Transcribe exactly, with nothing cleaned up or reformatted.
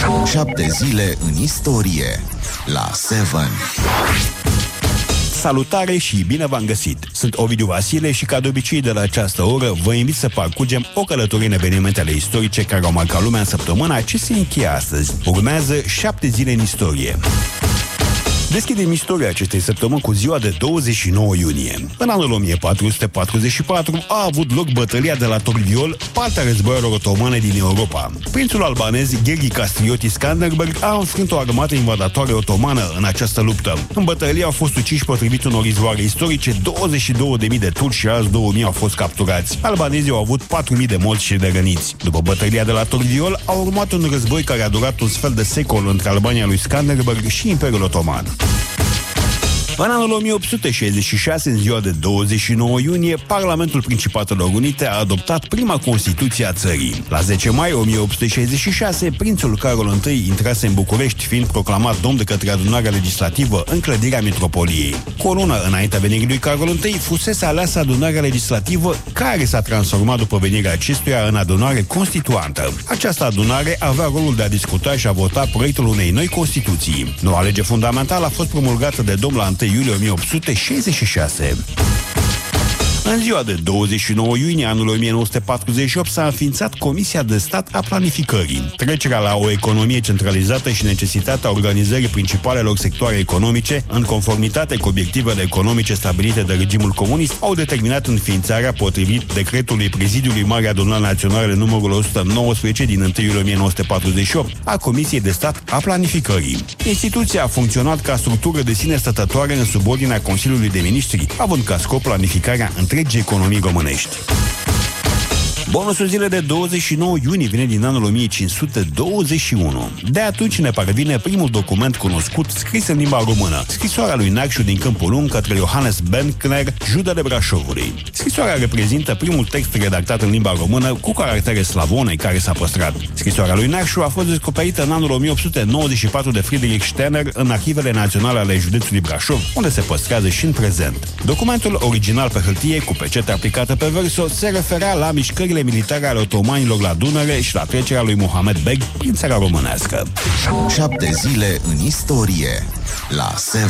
Șapte zile în istorie la Seven. Salutare și bine v-am găsit! Sunt Ovidiu Vasile și, ca de obicei, de la această oră vă invit să parcurgem o călătorie în evenimentele istorice care au marcat lumea în săptămâna ce se încheie astăzi. Urmează șapte zile în istorie. Deschidem istoria acestei săptămâni cu ziua de douăzeci și nouă iunie. În anul o mie patru sute patruzeci și patru a avut loc bătălia de la Torviol, partea războiilor otomane din Europa. Prințul albanez Gheorghe Castrioti Skanderberg a înfrânt o armată invadatoare otomană în această luptă. În bătălie au fost uciși, potrivit unor izvoare istorice, douăzeci și două de mii de turci și alți două mii au fost capturați. Albanezii au avut patru mii de morți și de răniți. După bătălia de la Torviol a urmat un război care a durat un sfert de secol între Albania lui Skanderberg și Imperiul Otoman. În anul o mie opt sute șaizeci și șase, în ziua de douăzeci și nouă iunie, Parlamentul Principatelor Unite a adoptat prima Constituție a țării. La zece mai o mie opt sute șaizeci și șase, prințul Carol I intrase în București, fiind proclamat domn de către adunarea legislativă în clădirea Mitropoliei. Cu o lună înaintea venirii lui Carol I, fusese aleasă adunarea legislativă, care s-a transformat după venirea acestuia în adunare constituantă. Această adunare avea rolul de a discuta și a vota proiectul unei noi Constituții. Noua lege fundamentală a fost promulgată de domn la întâi iulie o mie opt sute șaizeci și șase. În ziua de douăzeci și nouă iunie anul o mie nouă sute patruzeci și opt s-a înființat Comisia de Stat a Planificării. Trecerea la o economie centralizată și necesitatea organizării principalelor sectoare economice, în conformitate cu obiectivele economice stabilite de regimul comunist, au determinat înființarea, potrivit decretului Prezidiului Marii Adunări Naționale numărul o sută nouăsprezece din întâi iulie o mie nouă sute patruzeci și opt, a Comisiei de Stat a Planificării. Instituția a funcționat ca structură de sine stătătoare în subordinea Consiliului de Ministri, având ca scop planificarea întregii economii românești. Bonusul zilei de douăzeci și nouă iunie vine din anul o mie cinci sute douăzeci și unu. De atunci ne parvine primul document cunoscut scris în limba română, scrisoarea lui Narșu din Câmpul Lung către Johannes Benkner, Judele Brașovului. Scrisoarea reprezintă primul text redactat în limba română cu caractere slavone care s-a păstrat. Scrisoarea lui Narșu a fost descoperită în anul o mie opt sute nouăzeci și patru de Friedrich Steiner în arhivele naționale ale județului Brașov, unde se păstrează și în prezent. Documentul original pe hârtie, cu pecete aplicată pe verso, se referea la mișcările militare ale otomanilor la Dunăre și la trecerea lui Mohamed Beg prin țara românească. Șapte zile în istorie la Seven.